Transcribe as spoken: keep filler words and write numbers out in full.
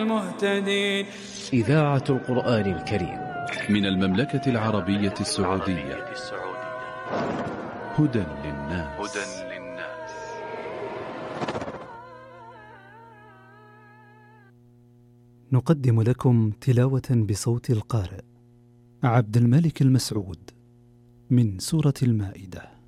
المهتدين. إذاعة القرآن الكريم من المملكة العربية السعودية. هدى للناس. نقدم لكم تلاوة بصوت القارئ عبد الملك المسعود من سورة المائدة.